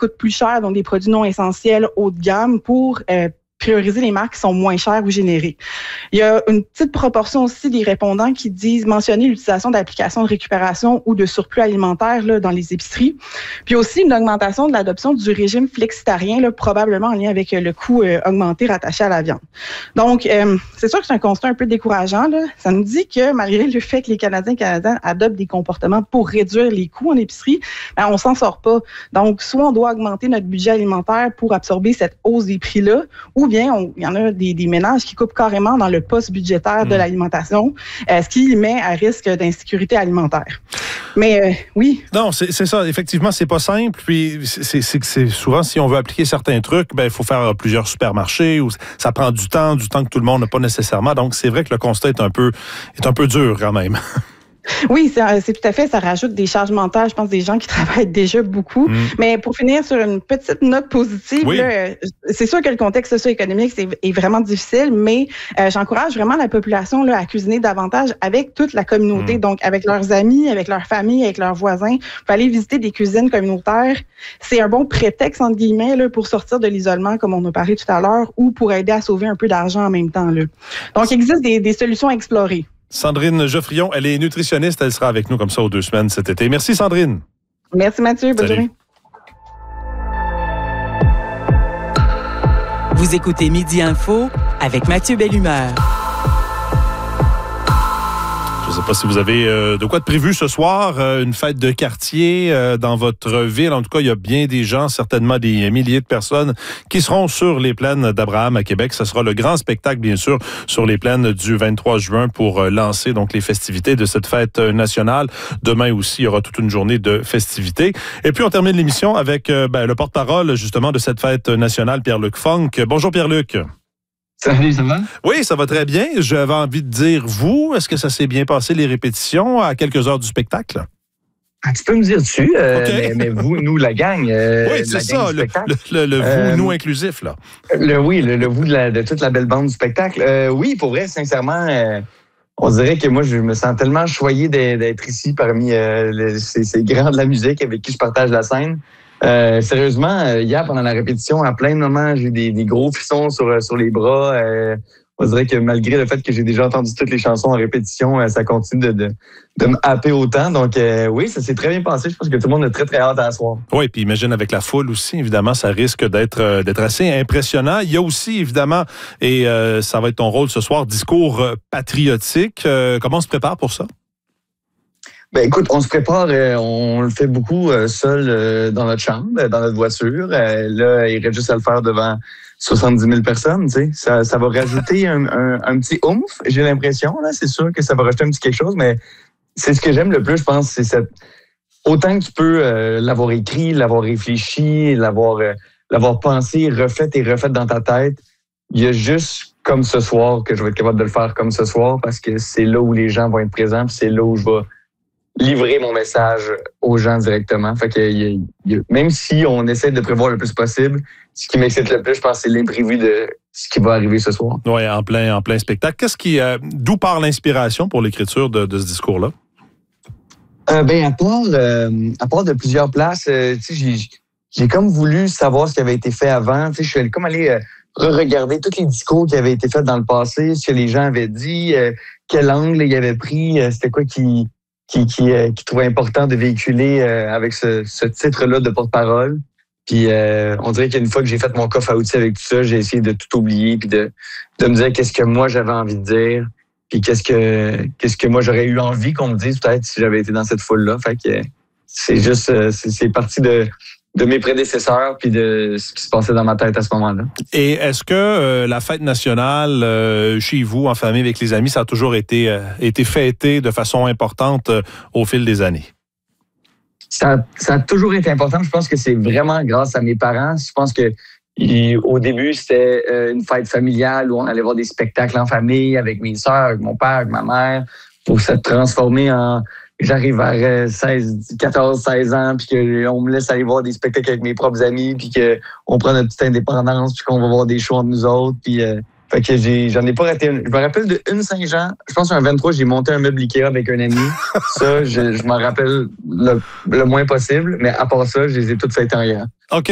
coûtent plus cher, donc des produits non essentiels haut de gamme, pour prioriser les marques qui sont moins chères ou génériques. Il y a une petite proportion aussi des répondants qui disent mentionner l'utilisation d'applications de récupération ou de surplus alimentaire là, dans les épiceries. Puis aussi une augmentation de l'adoption du régime flexitarien, là, probablement en lien avec le coût augmenté rattaché à la viande. Donc, c'est sûr que c'est un constat un peu décourageant. Là. Ça nous dit que malgré le fait que les Canadiens et Canadiennes adoptent des comportements pour réduire les coûts en épicerie, ben, on s'en sort pas. Donc, soit on doit augmenter notre budget alimentaire pour absorber cette hausse des prix-là, ou bien il y en a des ménages qui coupent carrément dans le poste budgétaire de l'alimentation, ce qui met à risque d'insécurité alimentaire. Mais oui. Non, c'est ça. Effectivement, c'est pas simple. Puis c'est souvent, si on veut appliquer certains trucs, ben il faut faire plusieurs supermarchés. Ou ça prend du temps que tout le monde n'a pas nécessairement. Donc, c'est vrai que le constat est un peu dur quand même. Oui, c'est tout à fait. Ça rajoute des charges mentales, je pense, des gens qui travaillent déjà beaucoup. Mais pour finir sur une petite note positive, oui. Là, c'est sûr que le contexte socio-économique est vraiment difficile, mais j'encourage vraiment la population là, à cuisiner davantage avec toute la communauté, donc avec leurs amis, avec leurs familles, avec leurs voisins. Il faut aller visiter des cuisines communautaires. C'est un bon prétexte, entre guillemets, là, pour sortir de l'isolement, comme on a parlé tout à l'heure, ou pour aider à sauver un peu d'argent en même temps. Là. Donc, il existe des solutions à explorer. Sandrine Geoffrion, elle est nutritionniste. Elle sera avec nous comme ça aux 2 semaines cet été. Merci, Sandrine. Merci, Mathieu. Bonne journée. Vous écoutez Midi Info avec Mathieu Bellumeur. Je ne sais pas si vous avez de quoi de prévu ce soir, une fête de quartier dans votre ville. En tout cas, il y a bien des gens, certainement des milliers de personnes qui seront sur les plaines d'Abraham à Québec. Ce sera le grand spectacle, bien sûr, sur les plaines du 23 juin pour lancer donc les festivités de cette fête nationale. Demain aussi, il y aura toute une journée de festivités. Et puis, on termine l'émission avec le porte-parole, justement, de cette fête nationale, Pierre-Luc Funk. Bonjour, Pierre-Luc. Salut, ça va? Oui, ça va très bien. J'avais envie de dire, vous, est-ce que ça s'est bien passé, les répétitions, à quelques heures du spectacle? Tu peux me dire dessus, okay. mais vous, nous, la gang. Oui, c'est ça, le vous, nous inclusif, là. Le vous de toute la belle bande du spectacle. Oui, pour vrai, sincèrement, on dirait que moi, je me sens tellement choyé d'être ici parmi ces grands de la musique avec qui je partage la scène. Sérieusement, hier, pendant la répétition, à plein de moments, j'ai eu des gros frissons sur les bras. On dirait que malgré le fait que j'ai déjà entendu toutes les chansons en répétition, ça continue de me happer autant. Donc oui, ça s'est très bien passé. Je pense que tout le monde a très, très hâte à soir. Oui, puis imagine avec la foule aussi, évidemment, ça risque d'être assez impressionnant. Il y a aussi, évidemment, et ça va être ton rôle ce soir, discours patriotique. Comment on se prépare pour ça? Ben écoute, on se prépare, on le fait beaucoup seul dans notre chambre, dans notre voiture. Là, il reste juste à le faire devant 70 000 personnes, tu sais. Ça va rajouter un petit oomph, j'ai l'impression. Là, c'est sûr que ça va rajouter un petit quelque chose, mais c'est ce que j'aime le plus, je pense, c'est autant que tu peux l'avoir écrit, l'avoir réfléchi, l'avoir pensé, refait dans ta tête. Il y a juste comme ce soir que je vais être capable de le faire comme ce soir parce que c'est là où les gens vont être présents, puis c'est là où je vais livrer mon message aux gens directement. Fait que même si on essaie de prévoir le plus possible, ce qui m'excite le plus, je pense, c'est l'imprévu de ce qui va arriver ce soir. Oui, en plein spectacle. D'où part l'inspiration pour l'écriture de ce discours-là? À part de plusieurs places, j'ai comme voulu savoir ce qui avait été fait avant. Je suis comme allé re-regarder tous les discours qui avaient été faits dans le passé, ce que les gens avaient dit, quel angle ils avaient pris, c'était quoi qui trouvait important de véhiculer avec ce titre-là de porte-parole. Puis on dirait qu'une fois que j'ai fait mon coffre à outils avec tout ça, j'ai essayé de tout oublier puis de me dire qu'est-ce que moi j'avais envie de dire, puis qu'est-ce que moi j'aurais eu envie qu'on me dise peut-être si j'avais été dans cette foule-là. Fait que c'est juste c'est parti de mes prédécesseurs puis de ce qui se passait dans ma tête à ce moment-là. Et est-ce que la fête nationale, chez vous, en famille, avec les amis, ça a toujours été fêté de façon importante au fil des années? Ça a toujours été important. Je pense que c'est vraiment grâce à mes parents. Je pense que au début, c'était une fête familiale où on allait voir des spectacles en famille avec mes sœurs, avec mon père, avec ma mère, pour se transformer en... J'arrive vers 14, 16 ans, puis qu'on me laisse aller voir des spectacles avec mes propres amis, puis qu'on prend notre petite indépendance, puis qu'on va voir des shows entre nous autres. Puis, fait que j'en ai pas raté une. Je me rappelle de une Saint-Jean. Je pense qu'un 23, j'ai monté un meuble Ikea avec un ami. Ça, je m'en rappelle le moins possible. Mais à part ça, je les ai toutes faites en hier. OK.